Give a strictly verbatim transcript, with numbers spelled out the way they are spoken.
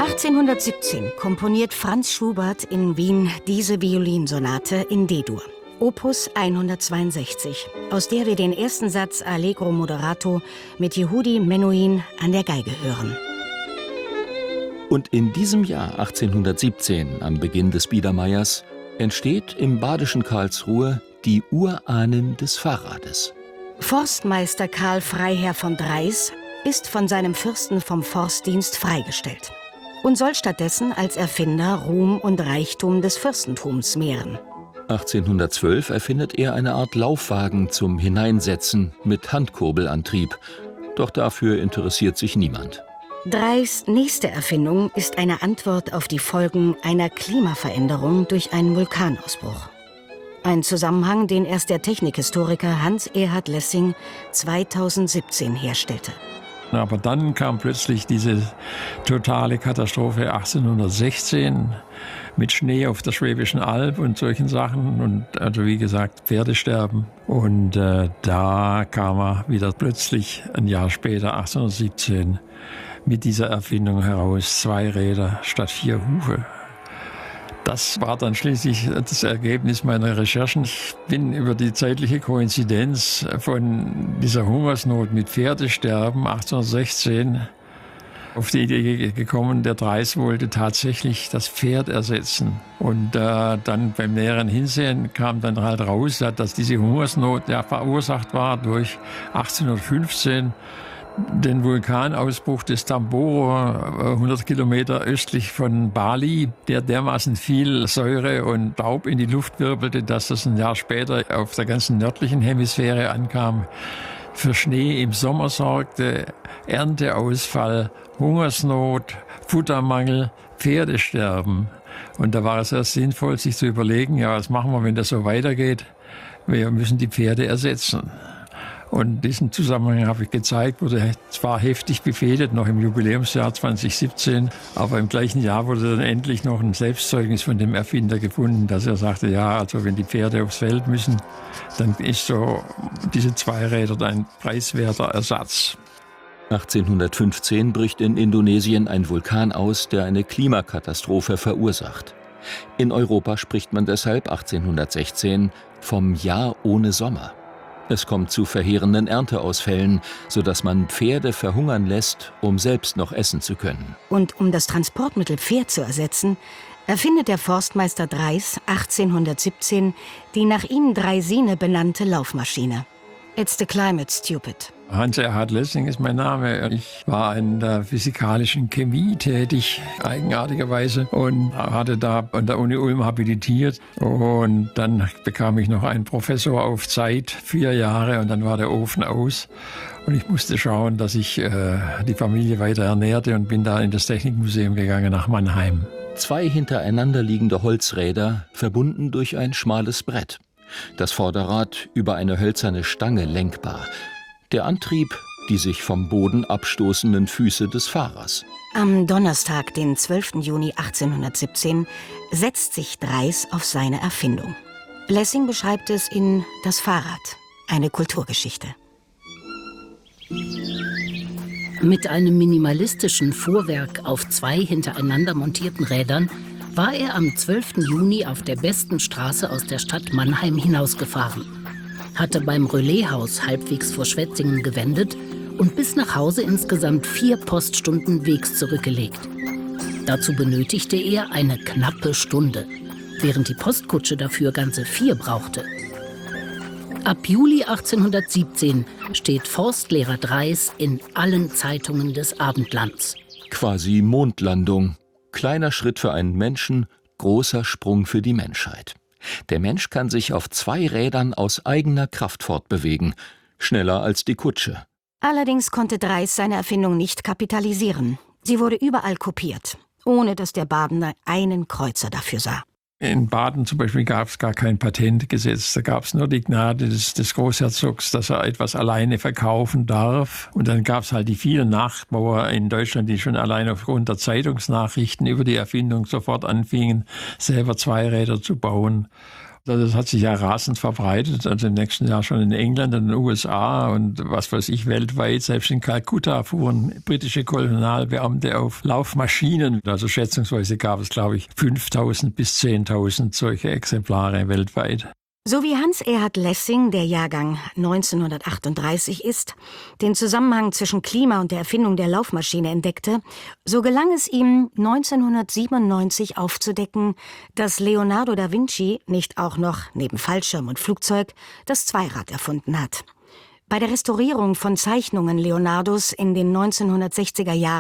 achtzehnhundertsiebzehn komponiert Franz Schubert in Wien diese Violinsonate in D-Dur, Opus hundertzweiundsechzig, aus der wir den ersten Satz Allegro Moderato mit Yehudi Menuhin an der Geige hören. Und in diesem Jahr achtzehnhundertsiebzehn, am Beginn des Biedermeiers, entsteht im badischen Karlsruhe die Urahnen des Fahrrades. Forstmeister Karl Freiherr von Dreis ist von seinem Fürsten vom Forstdienst freigestellt und soll stattdessen als Erfinder Ruhm und Reichtum des Fürstentums mehren. achtzehnhundertzwölf erfindet er eine Art Laufwagen zum Hineinsetzen mit Handkurbelantrieb. Doch dafür interessiert sich niemand. Dreis nächste Erfindung ist eine Antwort auf die Folgen einer Klimaveränderung durch einen Vulkanausbruch. Ein Zusammenhang, den erst der Technikhistoriker Hans-Erhard Lessing zweitausendsiebzehn herstellte. Aber dann kam plötzlich diese totale Katastrophe achtzehnhundertsechzehn mit Schnee auf der Schwäbischen Alb und solchen Sachen und also wie gesagt Pferdesterben. Und äh, da kam er wieder plötzlich ein Jahr später, achtzehnhundertsiebzehn, mit dieser Erfindung heraus, zwei Räder statt vier Hufe. Das war dann schließlich das Ergebnis meiner Recherchen. Ich bin über die zeitliche Koinzidenz von dieser Hungersnot mit Pferdesterben achtzehnhundertsechzehn auf die Idee gekommen, der Dreis wollte tatsächlich das Pferd ersetzen. Und äh, dann beim näheren Hinsehen kam dann halt raus, dass diese Hungersnot ja verursacht war durch achtzehnhundertfünfzehn den Vulkanausbruch des Tambora, hundert Kilometer östlich von Bali, der dermaßen viel Säure und Staub in die Luft wirbelte, dass das ein Jahr später auf der ganzen nördlichen Hemisphäre ankam, für Schnee im Sommer sorgte, Ernteausfall, Hungersnot, Futtermangel, Pferdesterben. Und da war es sehr sinnvoll, sich zu überlegen, ja, was machen wir, wenn das so weitergeht? Wir müssen die Pferde ersetzen. Und diesen Zusammenhang habe ich gezeigt, wurde zwar heftig befehdet, noch im Jubiläumsjahr zweitausendsiebzehn, aber im gleichen Jahr wurde dann endlich noch ein Selbstzeugnis von dem Erfinder gefunden, dass er sagte, ja, also wenn die Pferde aufs Feld müssen, dann ist so diese Zweiräder ein preiswerter Ersatz. achtzehnhundertfünfzehn bricht in Indonesien ein Vulkan aus, der eine Klimakatastrophe verursacht. In Europa spricht man deshalb achtzehnhundertsechzehn vom Jahr ohne Sommer. Es kommt zu verheerenden Ernteausfällen, sodass man Pferde verhungern lässt, um selbst noch essen zu können. Und um das Transportmittel Pferd zu ersetzen, erfindet der Forstmeister Dreis achtzehnhundertsiebzehn die nach ihm Draisine benannte Laufmaschine. It's the climate, stupid. Hans-Erhard Lessing ist mein Name. Ich war in der physikalischen Chemie tätig, eigenartigerweise, und hatte da an der Uni Ulm habilitiert. Und dann bekam ich noch einen Professor auf Zeit, vier Jahre, und dann war der Ofen aus. Und ich musste schauen, dass ich äh, die Familie weiter ernährte und bin da in das Technikmuseum gegangen nach Mannheim. Zwei hintereinander liegende Holzräder, verbunden durch ein schmales Brett. Das Vorderrad über eine hölzerne Stange lenkbar. Der Antrieb, die sich vom Boden abstoßenden Füße des Fahrers. Am Donnerstag, den zwölften Juni achtzehnhundertsiebzehn, setzt sich Dreis auf seine Erfindung. Lessing beschreibt es in Das Fahrrad, eine Kulturgeschichte. Mit einem minimalistischen Fuhrwerk auf zwei hintereinander montierten Rädern war er am zwölften Juni auf der besten Straße aus der Stadt Mannheim hinausgefahren, hatte beim Relaishaus halbwegs vor Schwetzingen gewendet und bis nach Hause insgesamt vier Poststunden Wegs zurückgelegt. Dazu benötigte er eine knappe Stunde, während die Postkutsche dafür ganze vier brauchte. Ab Juli achtzehnhundertsiebzehn steht Forstlehrer Dreis in allen Zeitungen des Abendlands. Quasi Mondlandung. Kleiner Schritt für einen Menschen, großer Sprung für die Menschheit. Der Mensch kann sich auf zwei Rädern aus eigener Kraft fortbewegen, schneller als die Kutsche. Allerdings konnte Dreis seine Erfindung nicht kapitalisieren. Sie wurde überall kopiert, ohne dass der Badener einen Kreuzer dafür sah. In Baden zum Beispiel gab es gar kein Patentgesetz. Da gab es nur die Gnade des, des Großherzogs, dass er etwas alleine verkaufen darf. Und dann gab es halt die vielen Nachbauer in Deutschland, die schon allein aufgrund der Zeitungsnachrichten über die Erfindung sofort anfingen, selber Zweiräder zu bauen. Das hat sich ja rasend verbreitet, also im nächsten Jahr schon in England, in den U S A und was weiß ich, weltweit. Selbst in Kalkutta fuhren britische Kolonialbeamte auf Laufmaschinen. Also schätzungsweise gab es, glaube ich, fünftausend bis zehntausend solche Exemplare weltweit. So wie Hans-Erhard Lessing, der Jahrgang neunzehnhundertachtunddreißig ist, den Zusammenhang zwischen Klima und der Erfindung der Laufmaschine entdeckte, so gelang es ihm neunzehnhundertsiebenundneunzig aufzudecken, dass Leonardo da Vinci nicht auch noch, neben Fallschirm und Flugzeug, das Zweirad erfunden hat. Bei der Restaurierung von Zeichnungen Leonardos in den neunzehnhundertsechziger Jahren